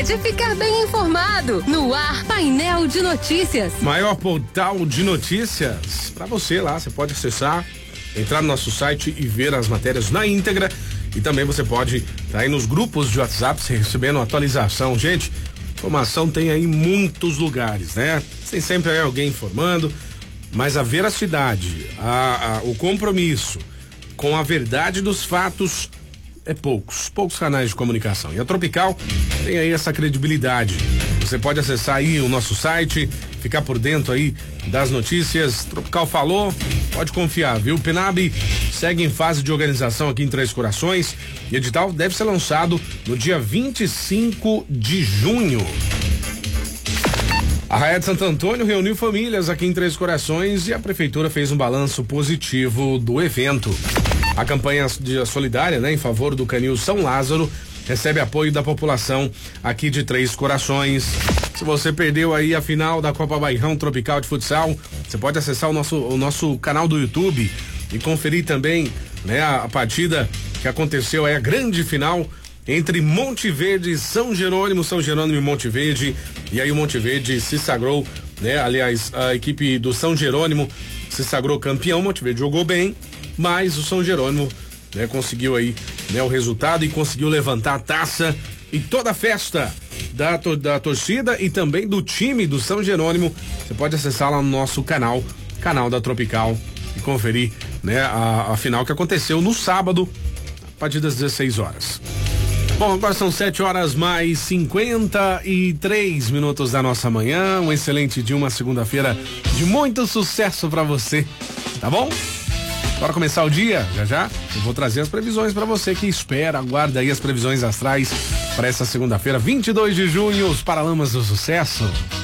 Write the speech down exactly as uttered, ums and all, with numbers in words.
de ficar bem informado. No ar, Painel de Notícias. Maior portal de notícias para você lá. Você pode acessar, entrar no nosso site e ver as matérias na íntegra. E também você pode estar aí nos grupos de WhatsApp recebendo atualização. Gente, informação tem aí em muitos lugares, né? Tem sempre aí alguém informando, mas a veracidade, a, a, o compromisso com a verdade dos fatos é poucos, poucos canais de comunicação. E a Tropical tem aí essa credibilidade. Você pode acessar aí o nosso site, ficar por dentro aí das notícias. Tropical falou, pode confiar, viu? Penab segue em fase de organização aqui em Três Corações e edital deve ser lançado no dia vinte e cinco de junho. A Arraiá de Santo Antônio reuniu famílias aqui em Três Corações e a prefeitura fez um balanço positivo do evento. A campanha solidária, né, em favor do Canil São Lázaro recebe apoio da população aqui de Três Corações. Se você perdeu aí a final da Copa Bairrão Tropical de Futsal, você pode acessar o nosso, o nosso canal do YouTube e conferir também, né, a, a partida que aconteceu aí, a grande final entre Monte Verde e São Jerônimo, São Jerônimo e Monte Verde. E aí o Monte Verde se sagrou, né? Aliás, a equipe do São Jerônimo se sagrou campeão. Monte Verde jogou bem, mas o São Jerônimo, né, conseguiu aí, né, o resultado e conseguiu levantar a taça. E toda a festa da, da torcida e também do time do São Jerônimo, você pode acessar lá no nosso canal, canal da Tropical, e conferir, né, a, a final que aconteceu no sábado, a partir das dezesseis horas. Bom, agora são sete horas mais cinquenta e três minutos da nossa manhã. Um excelente dia, uma segunda-feira de muito sucesso pra você, tá bom? Bora começar o dia, já já eu vou trazer as previsões pra você que espera, aguarda aí as previsões astrais para essa segunda-feira, vinte e dois de junho, os Paralamas do Sucesso.